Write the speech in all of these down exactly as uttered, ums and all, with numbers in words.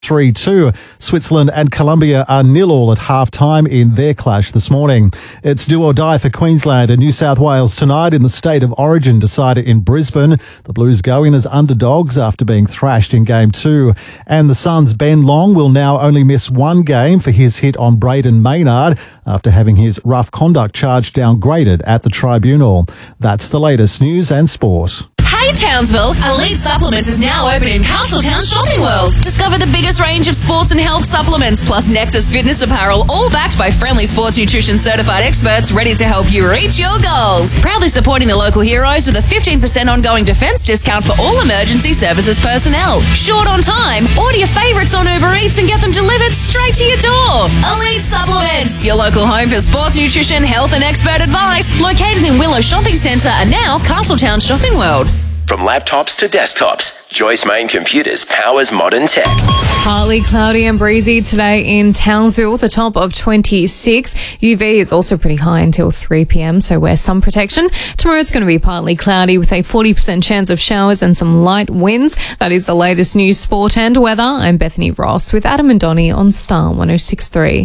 three two. Switzerland and Colombia are nil all at half-time in their clash this morning. It's do or die for Queensland and New South Wales tonight in the State of Origin decider in Brisbane. The Blues go in as underdogs after being thrashed in Game two. And the Suns' Ben Long will now only miss one game for his hit on Braden Maynard after having his rough conduct charge downgraded at the tribunal. That's the latest news and sport. Hey Townsville, Elite Supplements is now open in Castletown Shopping World. Discover the biggest range of sports and health supplements, plus Nexus fitness apparel, all backed by friendly sports nutrition certified experts ready to help you reach your goals. Proudly supporting the local heroes with a fifteen percent ongoing defence discount for all emergency services personnel. Short on time? Order your favourites on Uber Eats and get them delivered straight to your door. Elite Supplements, your local home for sports nutrition, health and expert advice. Located in Willow Shopping Centre and now Castletown Shopping World. From laptops to desktops, Joyce Main Computers powers modern tech. Partly cloudy and breezy today in Townsville, the top of twenty-six. U V is also pretty high until three p.m, so wear sun protection. Tomorrow it's going to be partly cloudy with a forty percent chance of showers and some light winds. That is the latest news, sport and weather. I'm Bethany Ross with Adam and Donnie on Star one oh six point three.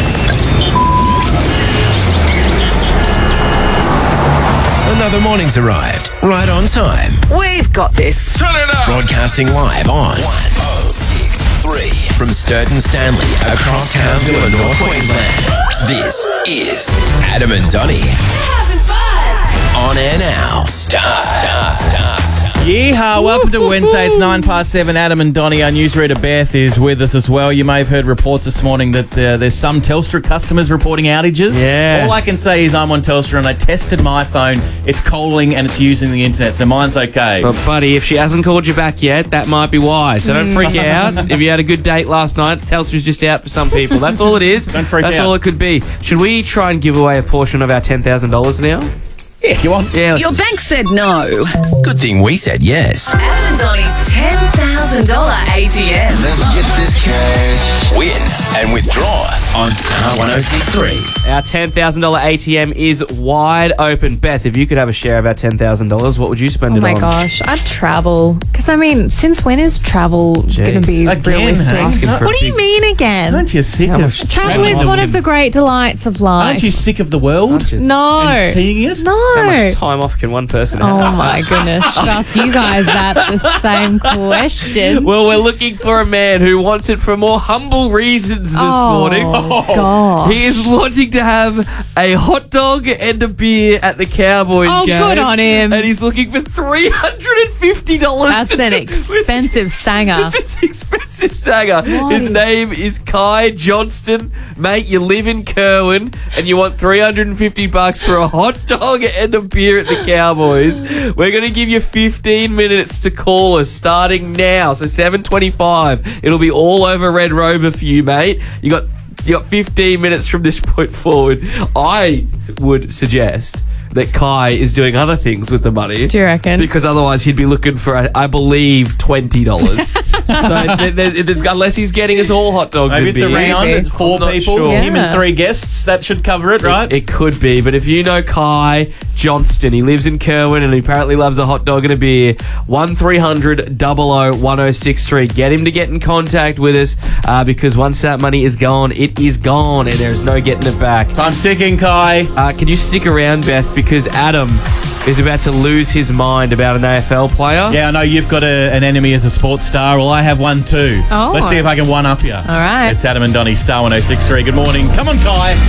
Another morning's arrived, right on time. We've got this. Turn it up! Broadcasting live on one oh six point three from Sturton Stanley across Townsville and North Queensland. This is Adam and Donnie. Having fun! On air now. Star, star, star, star. Yeehaw, welcome to Wednesday. It's nine past seven. Adam and Donnie, our newsreader Beth, is with us as well. You may have heard reports this morning that uh, there's some Telstra customers reporting outages. Yes. All I can say is I'm on Telstra and I tested my phone. It's calling and it's using the internet, so mine's okay. But, buddy, if she hasn't called you back yet, that might be why. So don't freak out. If you had a good date last night, Telstra's just out for some people. That's all it is. Don't freak That's out. all it could be. Should we try and give away a portion of our ten thousand dollars now? Yeah, if you want. Yeah. Your bank said no. Good thing we said yes. Adam and Donnie's ten thousand dollars A T M. Let's get this cash. Win and withdraw on Star one oh six point three. Our ten thousand dollars A T M is wide open. Beth, if you could have a share of our ten thousand dollars, what would you spend Oh it my on? gosh, I'd travel. Because, I mean, since when is travel going to be Again, realistic? asking for a What do you big- mean again? Aren't you sick How of much Travel is travelling? one of the great delights of life. Aren't you sick of the world? Aren't you? No. And seeing it? No. How much time off can one person have? Oh my goodness. Should ask you guys that the same question. Well, we're looking for a man who wants it for more humble reasons this oh, morning. God. He is wanting to have a hot dog and a beer at the Cowboys Oh, game. good on him. And he's looking for three hundred fifty dollars. That's an expensive sanger. It's an expensive sanger. What His is- name is Kai Johnston. Mate, you live in Kerwin and you want three hundred fifty bucks for a hot dog and a beer at the Cowboys. We're going to give you fifteen minutes to call us starting now. So seven twenty-five. It'll be all over Red Rover for you, mate. You got you got fifteen minutes from this point forward. I would suggest that Kai is doing other things with the money. Do you reckon? Because otherwise he'd be looking for, I I believe, twenty dollars. So th- th- th- unless he's getting us all hot dogs Maybe and it's a beers. round. Maybe. It's four I'm not people. sure. Him and Yeah. three guests. That should cover it, right? It, it could be, but if you know Kai Johnston, he lives in Kerwin and he apparently loves a hot dog and a beer. one three hundred double oh one oh six three. Get him to get in contact with us uh, because once that money is gone, it is gone and there's no getting it back. Time's ticking, Kai. Uh, can you stick around, Beth, because Adam is about to lose his mind about an A F L player. Yeah, I know you've got a, an enemy as a sports star. Well, I have one too. Oh. Let's see if I can one-up you. All right. It's Adam and Donnie, Star one oh six point three. Good morning. Come on, Kai.